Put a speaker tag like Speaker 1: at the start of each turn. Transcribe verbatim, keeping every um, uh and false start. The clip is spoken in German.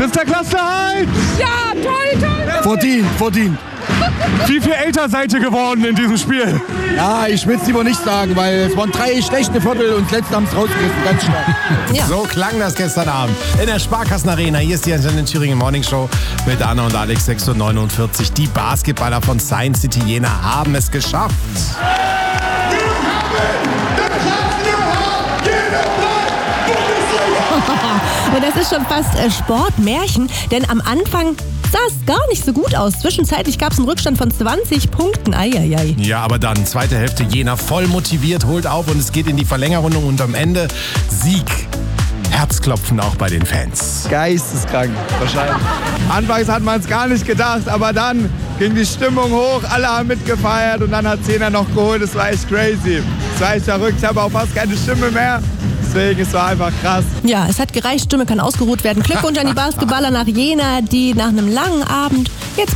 Speaker 1: ist der Klassenerhalt!
Speaker 2: Ja, toll, toll!
Speaker 3: Verdient, verdient.
Speaker 1: Wie viel älter seid ihr geworden in diesem Spiel?
Speaker 3: Ja, ich will es lieber nicht sagen, weil es waren drei schlechte Viertel und das letzte haben es rausgerissen, ganz stark.
Speaker 4: Ja. So klang das gestern Abend in der Sparkassenarena. Hier ist die Antenne Thüringen Morning Show mit Anna und Alex, sechs Uhr neunundvierzig. Die Basketballer von Science City Jena haben es geschafft. Und das ist schon fast äh, Sportmärchen, denn am Anfang sah es gar nicht so gut aus. Zwischenzeitlich gab es einen Rückstand von zwanzig Punkten. Eieiei. Ja, aber dann, zweite Hälfte, Jena voll motiviert, holt auf und es geht in die Verlängerung und am Ende Sieg. Herzklopfen auch bei den Fans.
Speaker 5: Geisteskrank, wahrscheinlich. Anfangs hat man es gar nicht gedacht, aber dann ging die Stimmung hoch, alle haben mitgefeiert und dann hat Jena noch geholt. Das war echt crazy. Das war echt verrückt. Ich habe auch fast keine Stimme mehr. Deswegen, es war einfach krass.
Speaker 4: Ja, es hat gereicht, Stimme kann ausgeruht werden. Glückwunsch an die Basketballer nach Jena, die nach einem langen Abend jetzt